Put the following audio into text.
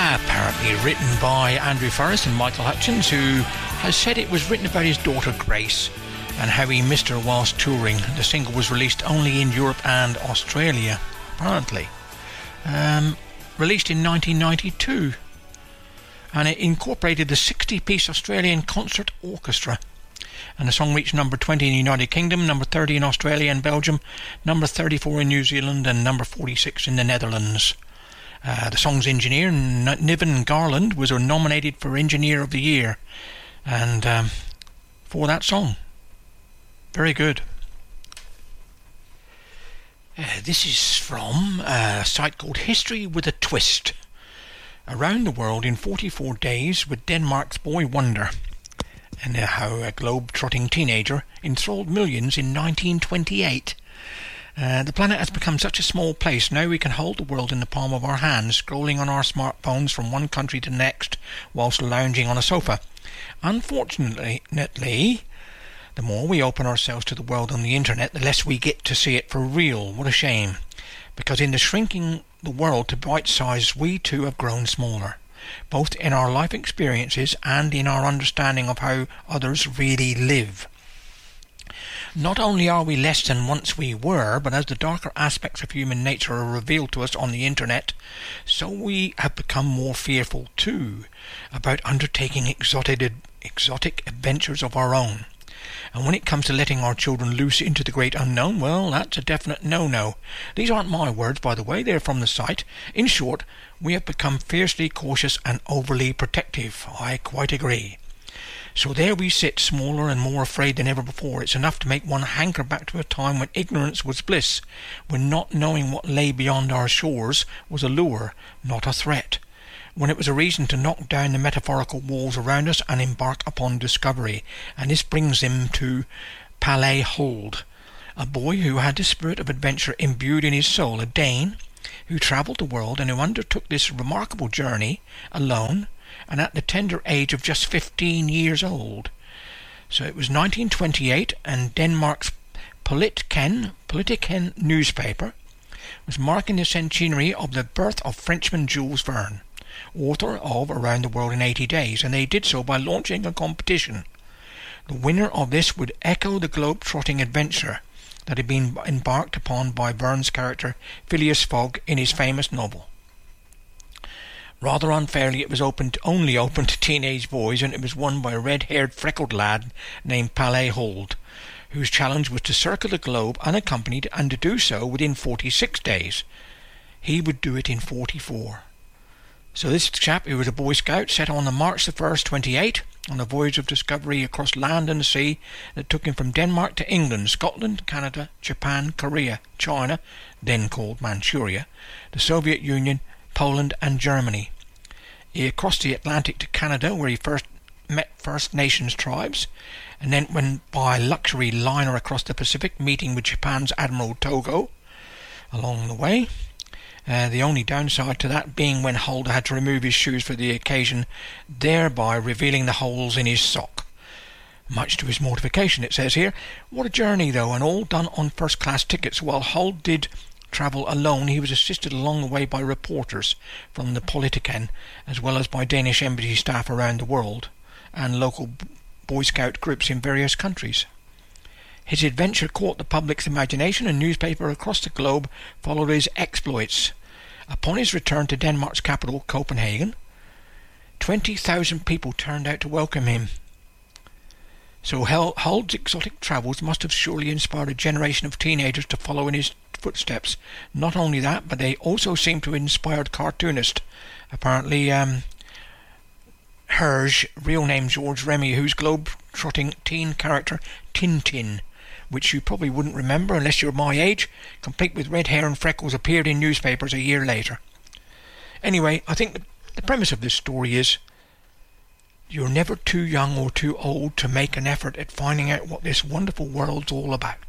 apparently written by Andrew Forrest and Michael Hutchins, who has said it was written about his daughter Grace and how he missed her whilst touring. The single was released only in Europe and Australia, apparently. Released in 1992, and it incorporated the 60-piece Australian concert orchestra. And the song reached number 20 in the United Kingdom, number 30 in Australia and Belgium, number 34 in New Zealand, and number 46 in the Netherlands. The song's engineer, Niven Garland, was nominated for Engineer of the Year, and for that song. Very good. This is from a site called History with a Twist. Around the world in 44 days with Denmark's Boy Wonder, and how a globe-trotting teenager enthralled millions in 1928. The planet has become such a small place. Now we can hold the world in the palm of our hands, scrolling on our smartphones from one country to the next whilst lounging on a sofa. Unfortunately, the more we open ourselves to the world on the internet, the less we get to see it for real. What a shame. Because in the shrinking the world to bite size, we too have grown smaller, both in our life experiences and in our understanding of how others really live. Not only are we less than once we were, but as the darker aspects of human nature are revealed to us on the internet, so we have become more fearful too about undertaking exotic adventures of our own. And when it comes to letting our children loose into the great unknown, well, that's a definite no-no. These aren't my words, by the way, they're from the site. In short, we have become fiercely cautious and overly protective. I quite agree. So there we sit, smaller and more afraid than ever before. It's enough to make one hanker back to a time when ignorance was bliss, when not knowing what lay beyond our shores was a lure, not a threat, when it was a reason to knock down the metaphorical walls around us and embark upon discovery. And this brings him to Palle Hold, a boy who had the spirit of adventure imbued in his soul, a Dane who travelled the world and who undertook this remarkable journey alone, and at the tender age of just 15 years old. So it was 1928, and Denmark's Politiken newspaper was marking the centenary of the birth of Frenchman Jules Verne, author of Around the World in 80 Days, and they did so by launching a competition. The winner of this would echo the globe-trotting adventure that had been embarked upon by Verne's character Phileas Fogg in his famous novel. Rather unfairly, it was only open to teenage boys, and it was won by a red-haired, freckled lad named Palle Hold, whose challenge was to circle the globe unaccompanied and to do so within 46 days. He would do it in 44. So this chap, who was a Boy Scout, set on March the 1st, 28, on a voyage of discovery across land and sea that took him from Denmark to England, Scotland, Canada, Japan, Korea, China, then called Manchuria, the Soviet Union, Poland and Germany. He crossed the Atlantic to Canada, where he first met First Nations tribes, and then went by luxury liner across the Pacific, meeting with Japan's Admiral Togo along the way. The only downside to that being when Holder had to remove his shoes for the occasion, thereby revealing the holes in his sock. Much to his mortification, it says here. What a journey, though, and all done on first-class tickets. While Hold did travel alone, he was assisted along the way by reporters from the Politiken, as well as by Danish embassy staff around the world, and local Boy Scout groups in various countries. His adventure caught the public's imagination, and newspapers across the globe followed his exploits. Upon his return to Denmark's capital, Copenhagen, 20,000 people turned out to welcome him. So Hold's exotic travels must have surely inspired a generation of teenagers to follow in his footsteps. Not only that, but they also seem to have inspired cartoonists. Apparently, Hergé, real name George Remy, whose globe-trotting teen character Tintin, which you probably wouldn't remember unless you're my age, complete with red hair and freckles, appeared in newspapers a year later. Anyway, I think the premise of this story is you're never too young or too old to make an effort at finding out what this wonderful world's all about.